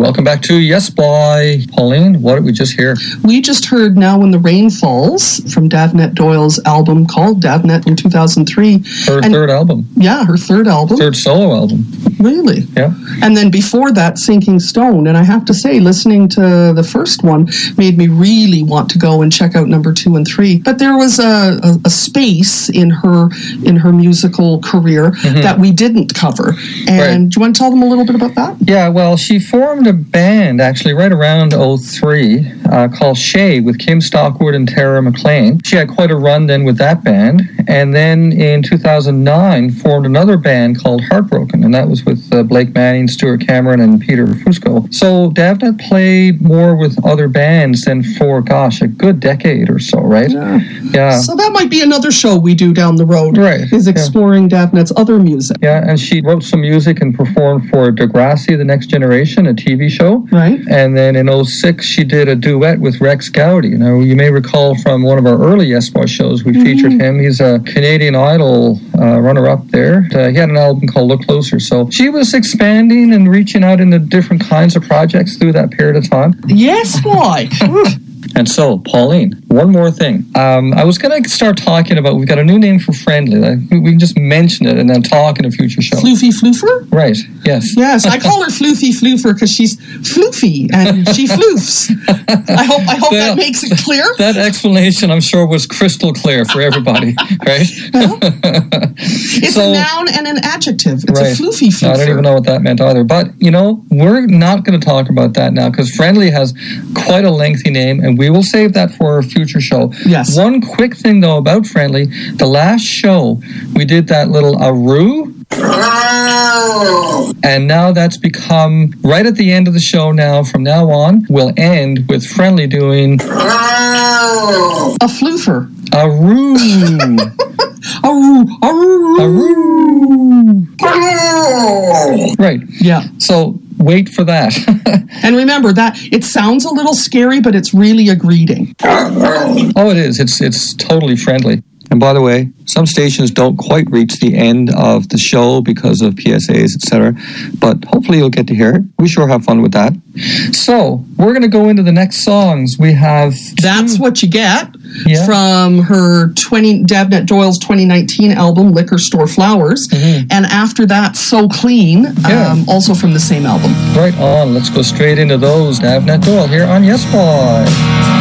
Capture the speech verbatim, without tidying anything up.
Welcome back to Yes Boy. Pauline, what did we just hear? We just heard Now When the Rain Falls from Davnette Doyle's album called Davnette in two thousand three. Her and, third album. Yeah, her third album. Third solo album. Really? Yeah. And then before that, Sinking Stone. And I have to say, listening to the first one made me really want to go and check out number two and three. But there was a, a, a space in her in her musical career mm-hmm. that we didn't cover. And right. do you want to tell them a little bit about that? Yeah, well, she formed a band actually right around oh three uh, called Shay with Kim Stockwood and Tara McLean. She had quite a run then with that band. And then in two thousand nine formed another band called Heartbroken, and that was with uh, Blake Manning, Stuart Cameron, and Peter Fusco. So Davnette played more with other bands than for, gosh, a good decade or so, right? Yeah. yeah. So that might be another show we do down the road. Right. Is exploring yeah. Davnette's other music. Yeah, and she wrote some music and performed for Degrassi, The Next Generation, a T V show. Right. And then in oh six, she did a duet with Rex Gowdy. Now, you may recall from one of our early Yes Boy shows, we mm-hmm. featured him. He's a Canadian Idol uh, runner-up there. Uh, he had an album called Look Closer. So she was expanding and reaching out into different kinds of projects through that period of time. Yes, boy. And so, Pauline, one more thing. Um, I was going to start talking about, we've got a new name for Friendly. Like, we can just mention it and then talk in a future show. Floofy Floofer? Right, yes. Yes, I call her Floofy Floofer because she's floofy and she floofs. I hope I hope that, that makes it clear. That explanation, I'm sure, was crystal clear for everybody, right? Well, it's so, a noun and an adjective. It's right. a floofy floofer. I don't even know what that meant either. But, you know, we're not going to talk about that now because Friendly has quite a lengthy name, and we will save that for a future show. Yes. One quick thing, though, about Friendly. The last show, we did that little aroo. And now that's become, right at the end of the show now, from now on, we'll end with Friendly doing... A floofer. Aroo. Aroo. Aroo. Aroo. Right. Yeah. So... wait for that. And remember that it sounds a little scary, but it's really a greeting. Oh, it is. It's it's totally friendly. And by the way, some stations don't quite reach the end of the show because of P S As, et cetera. But hopefully you'll get to hear it. We sure have fun with that. So we're going to go into the next songs. We have... That's What You Get yeah. from her twenty Davnette Doyle's twenty nineteen album, Liquor Store Flowers. Mm-hmm. And after that, So Clean, yeah. um, also from the same album. Right on. Let's go straight into those. Davnette Doyle here on Yes Boy.